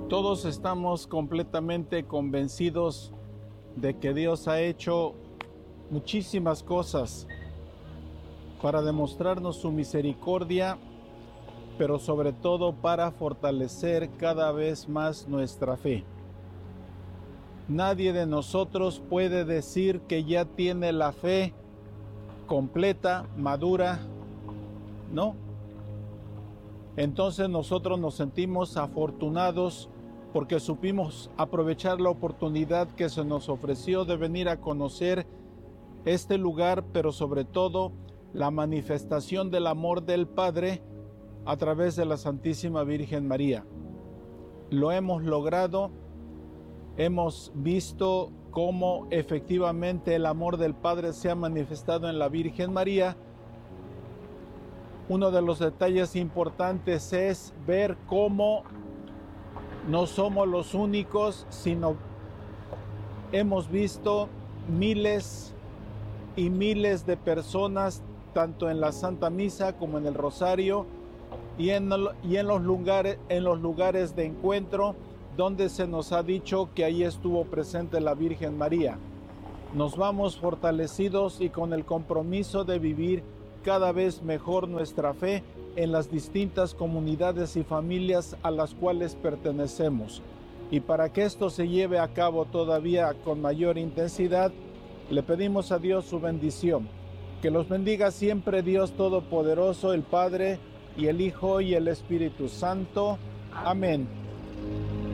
Todos estamos completamente convencidos de que Dios ha hecho muchísimas cosas para demostrarnos su misericordia, pero sobre todo para fortalecer cada vez más nuestra fe. Nadie de nosotros puede decir que ya tiene la fe completa, madura, ¿no? Entonces nosotros nos sentimos afortunados porque supimos aprovechar la oportunidad que se nos ofreció de venir a conocer este lugar, pero sobre todo la manifestación del amor del Padre a través de la Santísima Virgen María. Lo hemos logrado, hemos visto cómo efectivamente el amor del Padre se ha manifestado en la Virgen María. Uno de los detalles importantes es ver cómo no somos los únicos, sino hemos visto miles y miles de personas, tanto en la Santa Misa como en el Rosario, y en los lugares de encuentro, donde se nos ha dicho que ahí estuvo presente la Virgen María. Nos vamos fortalecidos y con el compromiso de vivir cada vez mejor nuestra fe en las distintas comunidades y familias a las cuales pertenecemos. Y para que esto se lleve a cabo todavía con mayor intensidad, le pedimos a Dios su bendición. Que los bendiga siempre Dios Todopoderoso, el Padre, y el Hijo, y el Espíritu Santo. Amén.